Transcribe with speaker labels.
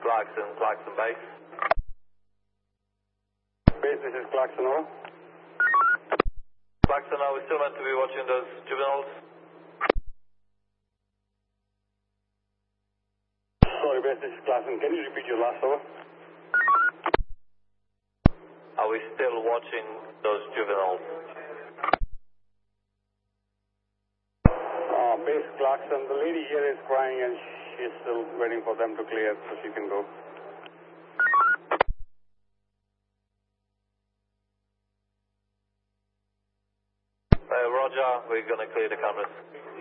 Speaker 1: Clarkson base.
Speaker 2: Base, this is Clarkson, over.
Speaker 1: Clarkson, are we still meant to be watching those juveniles?
Speaker 2: Sorry, base, this is Clarkson. Can you repeat your last, over?
Speaker 1: Are we still watching those juveniles?
Speaker 2: Base Clarkson, the lady here is crying and she's still waiting for them to clear so she can go.
Speaker 1: Roger, we're going to clear the cameras.